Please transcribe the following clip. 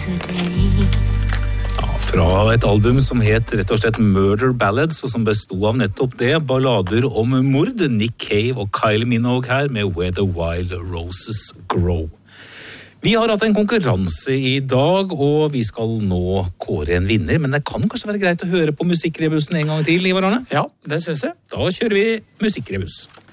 today. Ja, fra et album som het rett og slett Murder Ballads, og som bestod av nettopp det, ballader om mord. Nick Cave og Kylie Minogue her med Where the Wild Roses Grow. Vi har hatt en konkurranse i dag, og vi skal nå kåre en vinner, men det kan kanskje være greit å høre på Musikkrebusen en gang til, Ivar Arne? Ja, det synes jeg. Da kjører vi Musikkrebus.